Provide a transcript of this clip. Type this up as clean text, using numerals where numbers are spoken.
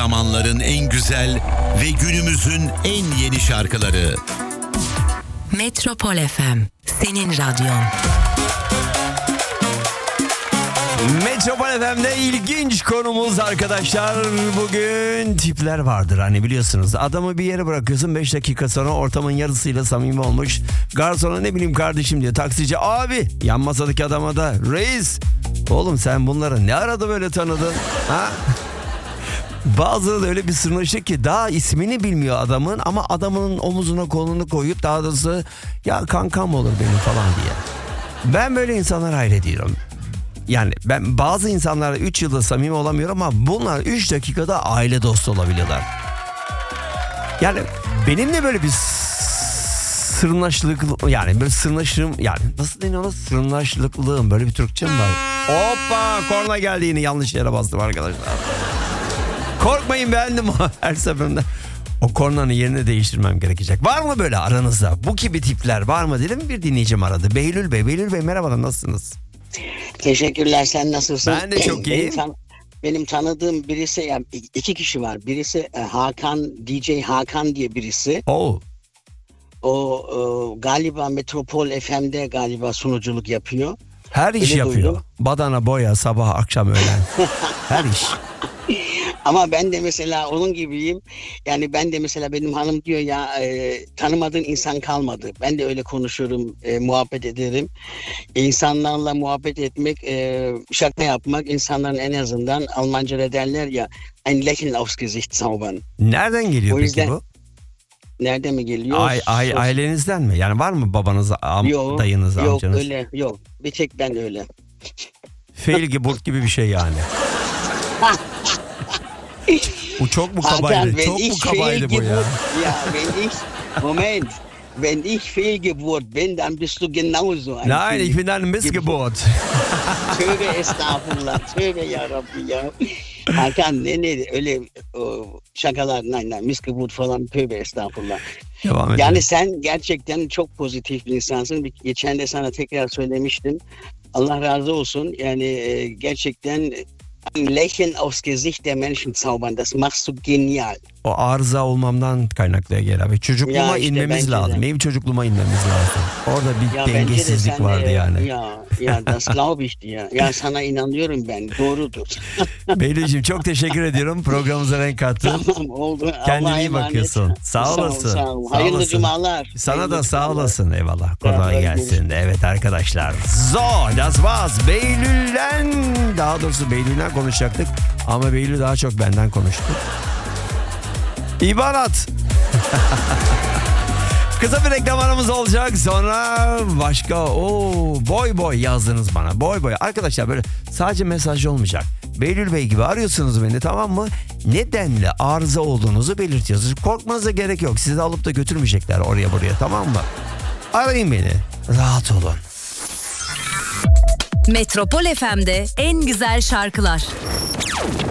zamanların en güzel ve günümüzün en yeni şarkıları. Metropol FM, senin radyon. Metropol FM'de ilginç konumuz arkadaşlar. Bugün tipler vardır hani biliyorsunuz. Adamı bir yere bırakıyorsun, 5 dakika sonra ortamın yarısıyla samimi olmuş. Garsona ne bileyim kardeşim diyor. Taksici abi, yan masadaki adama da reis. Oğlum sen bunları ne arada böyle tanıdın? Ha? Bazıları da öyle bir sırnaşık ki daha ismini bilmiyor adamın ama adamın omuzuna kolunu koyup daha doğrusu ya kankam olur benim falan diye. Ben böyle insanlara hayrediyorum. Yani ben bazı insanlarla 3 yılda samimi olamıyorum ama bunlar 3 dakikada aile dostu olabiliyorlar. Yani benim de böyle bir sırnaşlık, yani böyle sırnaşım, yani nasıl deniyor ona, sırnaşlıklığım, böyle bir Türkçem var. Hoppa, korna geldi, yine yanlış yere bastım arkadaşlar. Korkmayın, beğendim her seferinde. O kornanın yerini değiştirmem gerekecek. Var mı böyle aranızda bu gibi tipler, var mı dedim, bir dinleyicim aradı. Behlül Bey merhabalar, nasılsınız? Teşekkürler, sen nasılsın? Ben de çok iyiyim. Benim tanıdığım birisi, yani 2 kişi var. Birisi Hakan, DJ Hakan diye birisi. Oo. O galiba Metropol FM'de galiba sunuculuk yapıyor. Her iş Öyle yapıyor. duydum. Badana, boya, sabah, akşam, öğlen. Her iş. Ama ben de mesela onun gibiyim. Yani ben de mesela, benim hanım diyor ya, tanımadığın insan kalmadı. Ben de öyle konuşurum, muhabbet ederim. İnsanlarla muhabbet etmek, şaka yapmak, insanların en azından Almanca'da derler ya, ein Lächeln aufs Gesicht zaubern. Nereden geliyor O peki yüzden, bu? nerede mi geliyor? Ailenizden mi? Yani var mı babanız, Yok, dayınız, yok amcanız? öyle, yok. Bir tek ben öyle. Feilgeburt gibi bir şey yani. Bu çok mu Hakan, kabaydı? wenn Çok mu ich kabaydı bu ya? Fehlgeburt, ja, wenn ich Fehlgeburt bin, dann bist du genauso ein Nein, ich bin eine Missgeburt. Tövbe estağfurullah, tövbe yarabbi ya. Hakan, ne öyle şakalar, nein, Missgeburt falan, tövbe estağfurullah. Devam edelim. Yani sen gerçekten çok pozitif bir insansın. Geçen de sana tekrar söylemiştim. Allah razı olsun. Yani gerçekten ein Lächeln aufs Gesicht der Menschen zaubern. Das machst du genial. O arıza olmamdan kaynaklı gel abi. Çocukluğuma Ya işte inmemiz bence de. lazım. Benim çocukluğuma inmemiz lazım. Orada bir Ya bence de dengesizlik sen vardı yani. Ya das glaube ich dir. Ya sana inanıyorum ben. Doğrudur. Beylül'cüğüm çok teşekkür ediyorum. Programımıza renk kattın. Tamam, oldu. Kendine Allah'a iyi emanet. bakıyorsun. Sağ olasın. Sağ ol. Sağ Hayırlı olasın. cumalar. Sana Hayırlı da sağ cumalar. olasın. Eyvallah. Kolay Ya, gelsin. Evet arkadaşlar. So, das war's. Beylül'den, daha doğrusu Beylül'den konuşacaktık. Ama Beylül daha çok benden konuştu. İbarat. Kısa bir reklam aramız olacak. Sonra başka boy yazdınız bana. Boy. Arkadaşlar böyle sadece mesaj olmayacak. Behlül Bey gibi arıyorsunuz beni, tamam mı? Nedenle arıza olduğunuzu belirtiyorsunuz. Korkmanıza gerek yok. Sizi alıp da götürmeyecekler oraya buraya, tamam mı? Arayın beni. Rahat olun. Metropol FM'de en güzel şarkılar.